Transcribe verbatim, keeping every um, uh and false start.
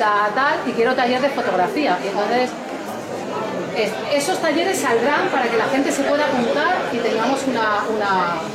visita tal y quiero taller de fotografía. Y entonces es, esos talleres saldrán para que la gente se pueda apuntar y tengamos una, una,